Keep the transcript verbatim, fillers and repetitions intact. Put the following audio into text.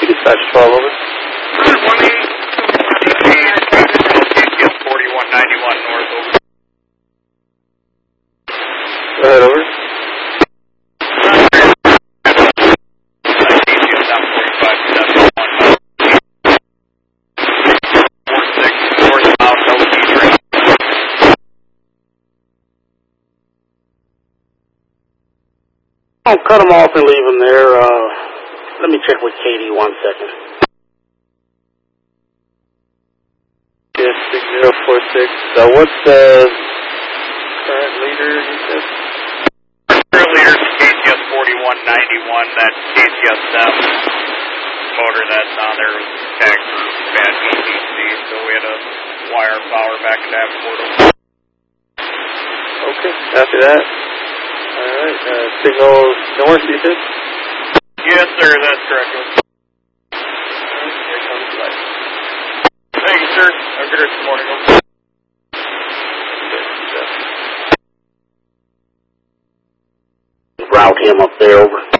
Dispatch twelve, over. Good morning. K C S forty-one ninety-one north, over. Go ahead, over. I'll cut them off and leave them there. Uh, let me check with Katie one second. Yes, six zero four six. So what's the current leader, you said? Current leader is K C S forty-one ninety-one. That K C S seven motor that's on there was tagged for bad V T C, so we had to wire power back to that portal. Okay, after that. Alright, uh, signal north, you said? Yes, sir, that's correct. Alright, here comes the light. Thank you, sir. Have a good rest of the morning. Route him up there, over.